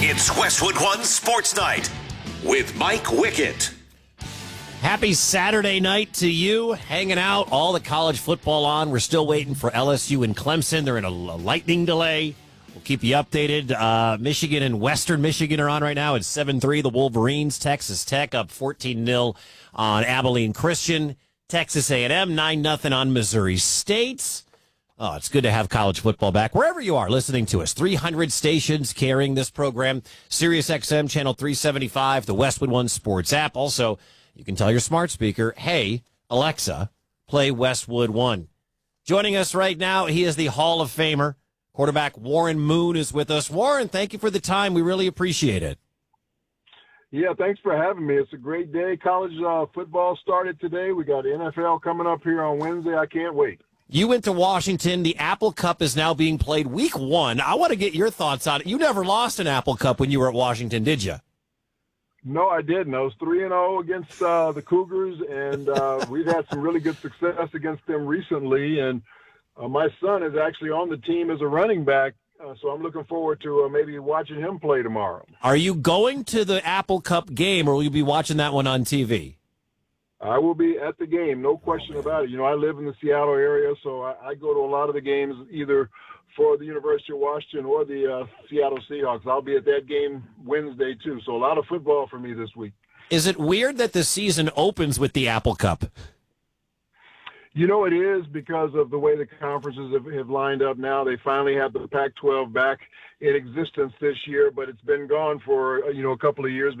It's Westwood One Sports Night with Mike Wickett. Happy Saturday night to you. Hanging out, all the college football on. We're still waiting for LSU and Clemson. They're in a lightning delay. We'll keep you updated. Michigan and Western Michigan are on right now. It's 7-3. The Wolverines. Texas Tech up 14-0 on Abilene Christian. Texas A&M 9-0 on Missouri State. Oh, it's good to have college football back. Wherever you are listening to us, 300 stations carrying this program. Sirius XM, Channel 375, the Westwood One Sports app. Also, you can tell your smart speaker, hey, Alexa, play Westwood One. Joining us right now, he is the Hall of Famer. Quarterback Warren Moon is with us. Warren, thank you for the time. We really appreciate it. Yeah, thanks for having me. It's a great day. College football started today. We got NFL coming up here on Wednesday. I can't wait. You went to Washington. The Apple Cup is now being played week 1. I want to get your thoughts on it. You never lost an Apple Cup when you were at Washington, did you? No, I didn't. I was 3-0 against the Cougars, and we've had some really good success against them recently. And my son is actually on the team as a running back, so I'm looking forward to maybe watching him play tomorrow. Are you going to the Apple Cup game, or will you be watching that one on TV? I will be at the game, no question about it. You know, I live in the Seattle area, so I go to a lot of the games either for the University of Washington or the Seattle Seahawks. I'll be at that game Wednesday, too. So a lot of football for me this week. Is it weird that the season opens with the Apple Cup? You know, it is because of the way the conferences have lined up now. They finally have the Pac-12 back in existence this year, but it's been gone for, a couple of years.